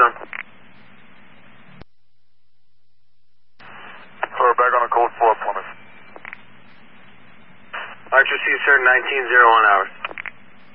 son. We're back on a code 4, Plymouth. Archer C, sir, 1901 hours.